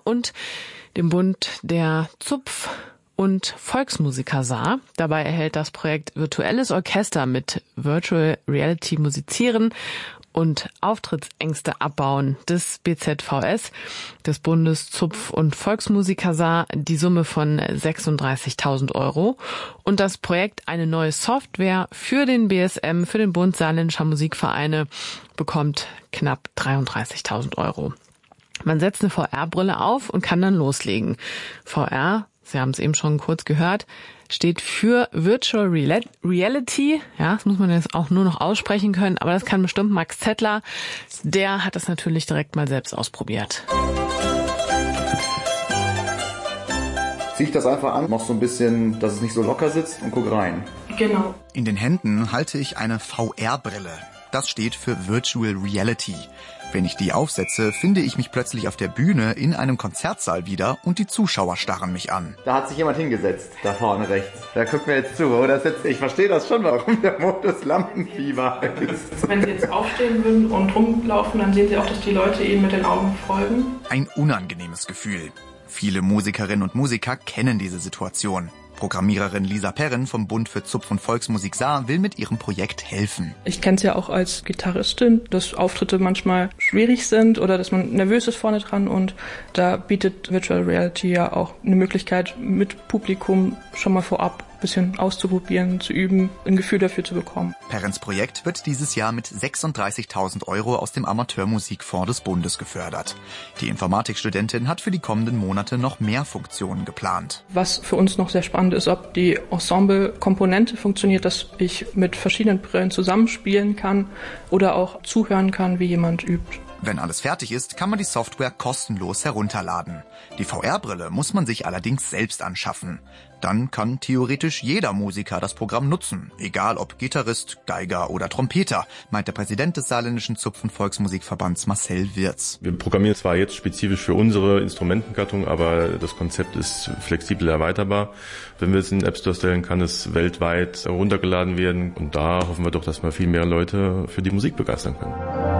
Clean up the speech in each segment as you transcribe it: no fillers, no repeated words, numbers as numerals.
und dem Bund der Zupf- und Volksmusiker Saar. Dabei erhält das Projekt Virtuelles Orchester mit Virtual Reality musizieren und Auftrittsängste abbauen des BZVS, des Bundes Zupf- und Volksmusiker Saar, die Summe von 36.000 €. Und das Projekt eine neue Software für den BSM, für den Bund Saarländischer Musikvereine, bekommt knapp 33.000 €. Man setzt eine VR-Brille auf und kann dann loslegen. VR, Sie haben es eben schon kurz gehört, steht für Virtual Reality. Ja, das muss man jetzt auch nur noch aussprechen können, aber das kann bestimmt Max Zettler. Der hat das natürlich direkt mal selbst ausprobiert. Zieh ich das einfach an, mach so ein bisschen, dass es nicht so locker sitzt und guck rein. Genau. In den Händen halte ich eine VR-Brille. Das steht für Virtual Reality. Wenn ich die aufsetze, finde ich mich plötzlich auf der Bühne in einem Konzertsaal wieder und die Zuschauer starren mich an. Da hat sich jemand hingesetzt, da vorne rechts. Da guckt mir jetzt zu, oder? Ich verstehe das schon, warum der Modus Lampenfieber ist. Wenn Sie jetzt aufstehen würden und rumlaufen, dann sehen Sie auch, dass die Leute Ihnen mit den Augen folgen. Ein unangenehmes Gefühl. Viele Musikerinnen und Musiker kennen diese Situation. Programmiererin Lisa Perren vom Bund für Zupf- und Volksmusik Saar will mit ihrem Projekt helfen. Ich kenne es ja auch als Gitarristin, dass Auftritte manchmal schwierig sind oder dass man nervös ist vorne dran, und da bietet Virtual Reality ja auch eine Möglichkeit, mit Publikum schon mal vorab ein bisschen auszuprobieren, zu üben, ein Gefühl dafür zu bekommen. Perrens Projekt wird dieses Jahr mit 36.000 € aus dem Amateurmusikfonds des Bundes gefördert. Die Informatikstudentin hat für die kommenden Monate noch mehr Funktionen geplant. Was für uns noch sehr spannend ist, ob die Ensemble-Komponente funktioniert, dass ich mit verschiedenen Brillen zusammenspielen kann oder auch zuhören kann, wie jemand übt. Wenn alles fertig ist, kann man die Software kostenlos herunterladen. Die VR-Brille muss man sich allerdings selbst anschaffen. Dann kann theoretisch jeder Musiker das Programm nutzen, egal ob Gitarrist, Geiger oder Trompeter, meint der Präsident des Saarländischen Zupf- und Volksmusikverbands Marcel Wirz. Wir programmieren zwar jetzt spezifisch für unsere Instrumentengattung, aber das Konzept ist flexibel erweiterbar. Wenn wir es in den App Store stellen, kann es weltweit heruntergeladen werden, und da hoffen wir doch, dass wir viel mehr Leute für die Musik begeistern können.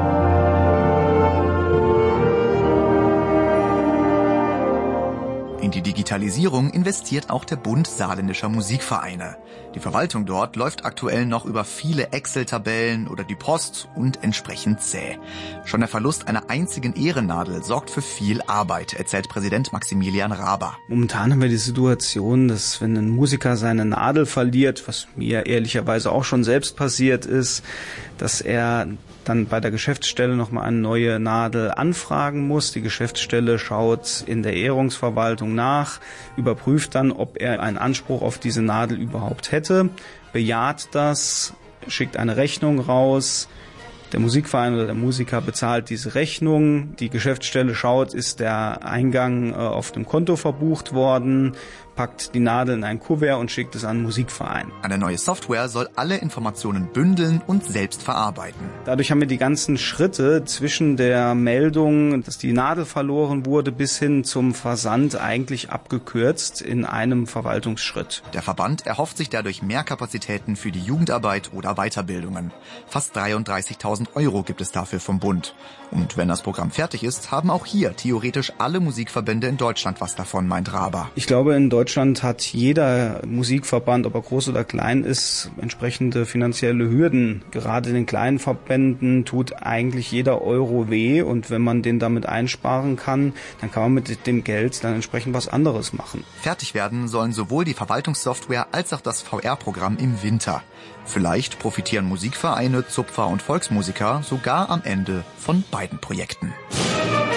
In die Digitalisierung investiert auch der Bund Saarländischer Musikvereine. Die Verwaltung dort läuft aktuell noch über viele Excel-Tabellen oder die Post und entsprechend zäh. Schon der Verlust einer einzigen Ehrennadel sorgt für viel Arbeit, erzählt Präsident Maximilian Raber. Momentan haben wir die Situation, dass wenn ein Musiker seine Nadel verliert, was mir ehrlicherweise auch schon selbst passiert ist, dass er dann bei der Geschäftsstelle nochmal eine neue Nadel anfragen muss. Die Geschäftsstelle schaut in der Ehrungsverwaltung nach, überprüft dann, ob er einen Anspruch auf diese Nadel überhaupt hätte, bejaht das, schickt eine Rechnung raus. Der Musikverein oder der Musiker bezahlt diese Rechnung. Die Geschäftsstelle schaut, ist der Eingang auf dem Konto verbucht worden, packt die Nadel in ein Kuvert und schickt es an den Musikverein. Eine neue Software soll alle Informationen bündeln und selbst verarbeiten. Dadurch haben wir die ganzen Schritte zwischen der Meldung, dass die Nadel verloren wurde, bis hin zum Versand eigentlich abgekürzt in einem Verwaltungsschritt. Der Verband erhofft sich dadurch mehr Kapazitäten für die Jugendarbeit oder Weiterbildungen. Fast 33.000 € gibt es dafür vom Bund. Und wenn das Programm fertig ist, haben auch hier theoretisch alle Musikverbände in Deutschland was davon, meint Raber. Ich glaube, in Deutschland hat jeder Musikverband, ob er groß oder klein ist, entsprechende finanzielle Hürden. Gerade den kleinen Verbänden tut eigentlich jeder Euro weh, und wenn man den damit einsparen kann, dann kann man mit dem Geld dann entsprechend was anderes machen. Fertig werden sollen sowohl die Verwaltungssoftware als auch das VR-Programm im Winter. Vielleicht profitieren Musikvereine, Zupfer und Volksmusiker sogar am Ende von beiden Projekten.